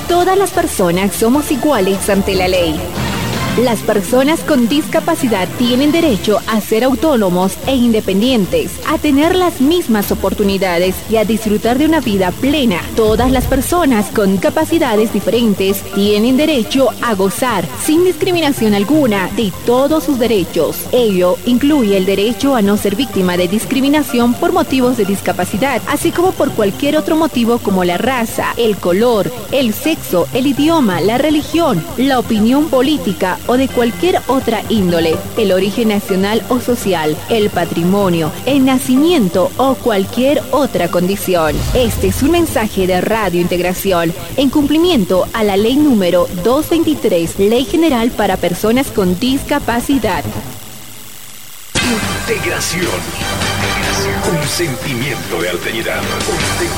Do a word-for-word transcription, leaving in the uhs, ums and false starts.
Todas las personas somos iguales ante la ley. Las personas con discapacidad tienen derecho a ser autónomos e independientes, a tener las mismas oportunidades y a disfrutar de una vida plena. Todas las personas con capacidades diferentes tienen derecho a gozar, sin discriminación alguna, de todos sus derechos. Ello incluye el derecho a no ser víctima de discriminación por motivos de discapacidad, así como por cualquier otro motivo como la raza, el color, el sexo, el idioma, la religión, la opinión política o de cualquier otra índole, el origen nacional o social, el patrimonio, el nacimiento o cualquier otra condición. Este es un mensaje de Radio Integración en cumplimiento a la ley número doscientos veintitrés, Ley General para Personas con Discapacidad. Integración. Un sentimiento de alteridad. Un